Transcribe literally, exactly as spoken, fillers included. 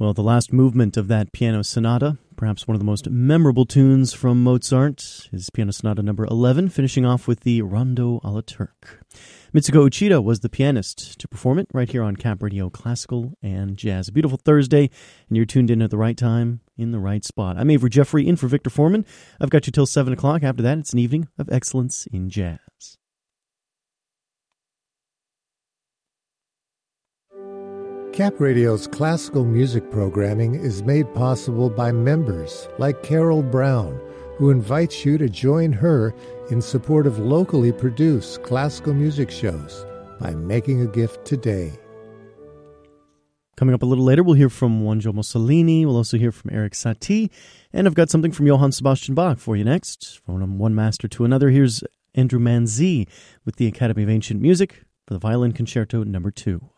Well, the last movement of that piano sonata, perhaps one of the most memorable tunes from Mozart, is Piano Sonata number eleven, finishing off with the Rondo alla Turk. Mitsuko Uchida was the pianist to perform it right here on Cap Radio Classical and Jazz. A beautiful Thursday, and you're tuned in at the right time, in the right spot. I'm Avery Jeffrey, in for Victor Foreman. I've got you till seven o'clock. After that, it's an evening of excellence in jazz. Cap Radio's classical music programming is made possible by members like Carol Brown, who invites you to join her in support of locally produced classical music shows by making a gift today. Coming up a little later, we'll hear from Juanjo Mussolini. We'll also hear from Eric Satie. And I've got something from Johann Sebastian Bach for you next. From one master to another, here's Andrew Manzi with the Academy of Ancient Music for the Violin Concerto number two.